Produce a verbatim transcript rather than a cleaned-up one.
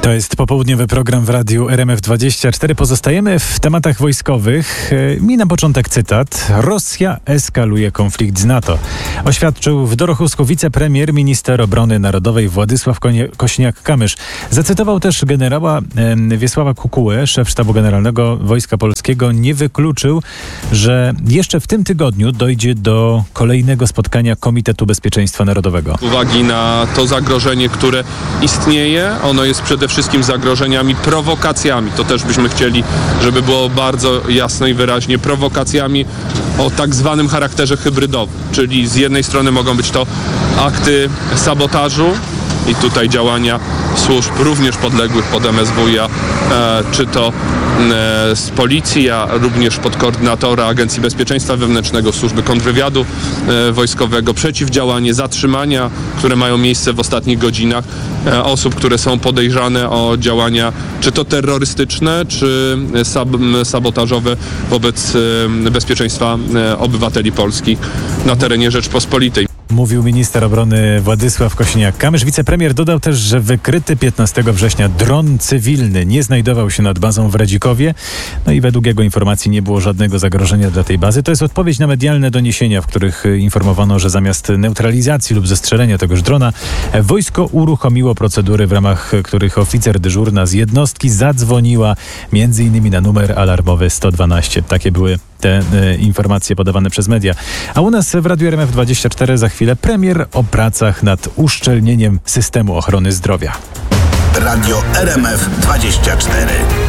To jest popołudniowy program w radiu R M F dwadzieścia cztery. Pozostajemy w tematach wojskowych. Mi na początek cytat. Rosja eskaluje konflikt z NATO. Oświadczył w Dorochusku wicepremier, minister obrony narodowej Władysław Kosiniak-Kamysz. Zacytował też generała Wiesława Kukułę, szef sztabu generalnego Wojska Polskiego. Nie wykluczył, że jeszcze w tym tygodniu dojdzie do kolejnego spotkania Komitetu Bezpieczeństwa Narodowego. Z uwagi na to zagrożenie, które istnieje, ono jest przede wszystkim zagrożeniami, prowokacjami. To też byśmy chcieli, żeby było bardzo jasno i wyraźnie, prowokacjami o tak zwanym charakterze hybrydowym. Czyli z jednej strony mogą być to akty sabotażu i tutaj działania służb również podległych pod M S W, e, czy to e, z policji, a również pod koordynatora Agencji Bezpieczeństwa Wewnętrznego, Służby Kontrwywiadu e, Wojskowego, przeciwdziałanie, zatrzymania, które mają miejsce w ostatnich godzinach, e, osób, które są podejrzane o działania czy to terrorystyczne, czy sab sabotażowe wobec e, bezpieczeństwa e, obywateli polskich na terenie Rzeczpospolitej. Mówił minister obrony Władysław Kosiniak-Kamysz. Wicepremier dodał też, że wykryty piętnastego września dron cywilny nie znajdował się nad bazą w Radzikowie. No i według jego informacji nie było żadnego zagrożenia dla tej bazy. To jest odpowiedź na medialne doniesienia, w których informowano, że zamiast neutralizacji lub zestrzelenia tegoż drona, wojsko uruchomiło procedury, w ramach których oficer dyżurna z jednostki zadzwoniła między innymi na numer alarmowy sto dwanaście. Takie były te e, informacje podawane przez media. A u nas w Radiu R M F dwadzieścia cztery za chwilę premier o pracach nad uszczelnieniem systemu ochrony zdrowia. Radio R M F dwadzieścia cztery.